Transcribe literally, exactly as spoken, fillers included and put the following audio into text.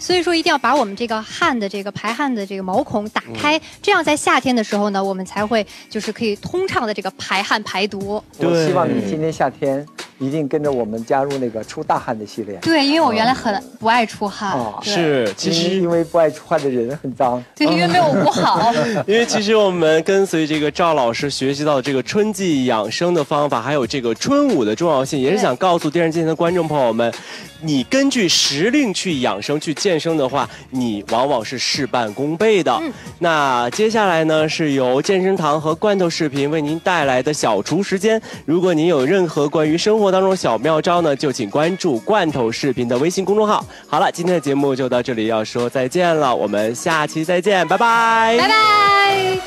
所以说一定要把我们这个汗的这个排汗的这个毛孔打开，嗯、这样在夏天的时候呢，我们才会就是可以通畅的这个排汗排毒。 我希望你今年夏天一定跟着我们加入那个出大汗的系列。 对，因为我原来很不爱出汗。哦， 是，其实因为不爱出汗的人很脏。 对，因为没有捂好。 因为其实我们跟随这个赵老师学习到这个春季养生的方法，还有这个春捂的重要性，也是想告诉电视机前的观众朋友们，你根据时令去养生、去健身的话，你往往是事半功倍的。嗯、那接下来呢，是由健身堂和罐头视频为您带来的小厨时间。如果您有任何关于生活当中小妙招呢，就请关注罐头视频的微信公众号。好了，今天的节目就到这里，要说再见了，我们下期再见，拜拜， 拜拜。